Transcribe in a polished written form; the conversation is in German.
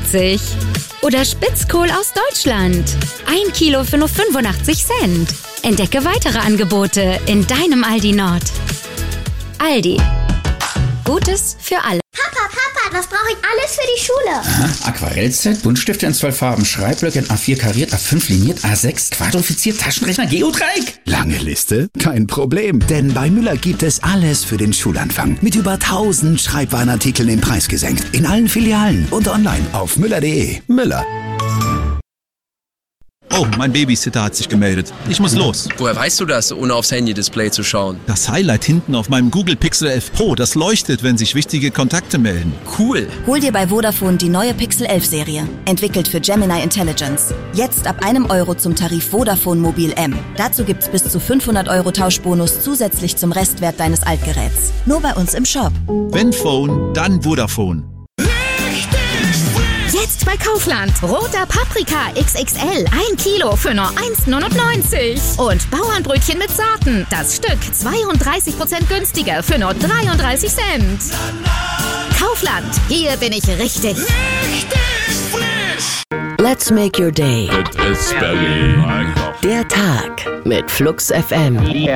1,49. Oder Spitzkohl aus Deutschland. 1 Kilo für nur 85 Cent. Entdecke weitere Angebote in deinem Aldi Nord. Aldi. Gutes für alle. Papa, was brauche ich alles für die Schule? Aha, Aquarellset, Buntstifte in 12 Farben, Schreibblöcke in A4 kariert, A5 liniert, A6 quadrifiziert, Taschenrechner, Geodreieck. Lange Liste? Kein Problem, denn bei Müller gibt es alles für den Schulanfang. Mit über 1000 Schreibwarenartikeln im Preis gesenkt. In allen Filialen und online auf müller.de. Müller. Oh, mein Babysitter hat sich gemeldet. Ich muss los. Woher weißt du das, ohne aufs Handy-Display zu schauen? Das Highlight hinten auf meinem Google Pixel 11 Pro, das leuchtet, wenn sich wichtige Kontakte melden. Cool. Hol dir bei Vodafone die neue Pixel 11 Serie. Entwickelt für Gemini Intelligence. Jetzt ab €1 zum Tarif Vodafone Mobil M. Dazu gibt's bis zu 500 € Tauschbonus zusätzlich zum Restwert deines Altgeräts. Nur bei uns im Shop. Wenn Phone, dann Vodafone. Jetzt bei Kaufland. Roter Paprika XXL. 1 Kilo für nur 1,99. Und Bauernbrötchen mit Sorten. Das Stück 32% günstiger für nur 33 Cent. Kaufland. Hier bin ich richtig. Let's make your day. Der Tag mit Flux FM.